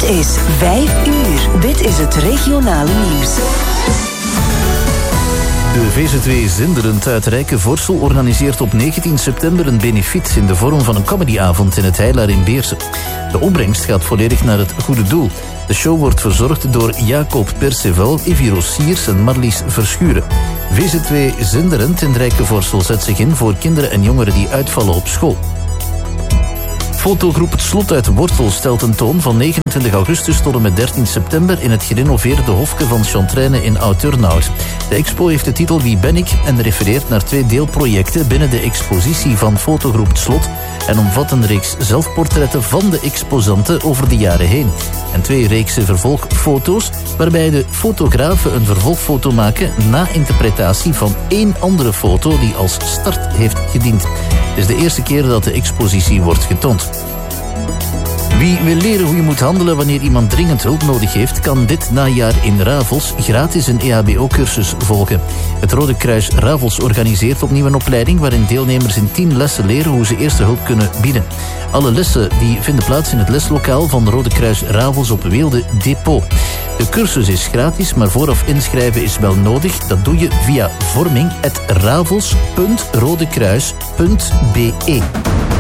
Het is 5 uur. Dit is het regionale nieuws. De VZW Zinderend uit Rijkenvorsel organiseert op 19 september een benefiet in de vorm van een comedyavond in het Heilaar in Beersen. De opbrengst gaat volledig naar het goede doel. De show wordt verzorgd door Jacob Perceval, Evie Rossiers en Marlies Verschuren. VZW Zinderend in Rijkenvorsel zet zich in voor kinderen en jongeren die uitvallen op school. Fotogroep Het Slot uit Wortel stelt een toon van 29 augustus tot en met 13 september in het gerenoveerde hofke van Chantraine in Oud-Turnhout. De expo heeft de titel Wie ben ik? En refereert naar 2 deelprojecten binnen de expositie van Fotogroep Het Slot en omvat een reeks zelfportretten van de exposanten over de jaren heen. En 2 reeksen vervolgfoto's waarbij de fotografen een vervolgfoto maken na interpretatie van 1 andere foto die als start heeft gediend. Het is de eerste keer dat de expositie wordt getoond. Wie wil leren hoe je moet handelen wanneer iemand dringend hulp nodig heeft, kan dit najaar in Ravels gratis een EHBO-cursus volgen. Het Rode Kruis Ravels organiseert opnieuw een opleiding waarin deelnemers in 10 lessen leren hoe ze eerste hulp kunnen bieden. Alle lessen die vinden plaats in het leslokaal van Rode Kruis Ravels op Weelde Depot. De cursus is gratis, maar vooraf inschrijven is wel nodig. Dat doe je via vorming@ravels.rodekruis.be.